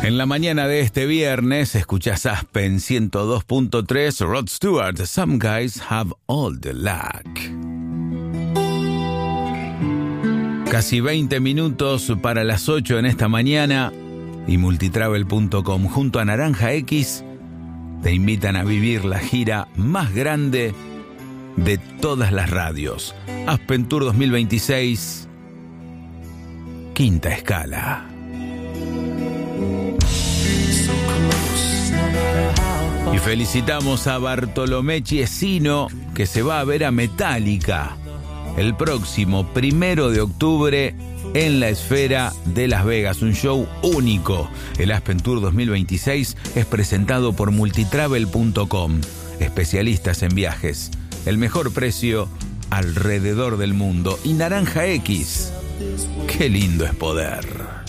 En la mañana de este viernes escuchás Aspen 102.3, Rod Stewart, Some Guys Have All the Luck. Casi 20 minutos para las 8 en esta mañana y multitravel.com junto a Naranja X te invitan a vivir la gira más grande de todas las radios. Aspen Tour 2026, quinta escala. Y felicitamos a Bartolomé Chiesino, que se va a ver a Metallica el próximo 1 de octubre en la Esfera de Las Vegas. Un show único. El Aspen Tour 2026 es presentado por multitravel.com, especialistas en viajes. El mejor precio alrededor del mundo. Y Naranja X. Qué lindo es poder.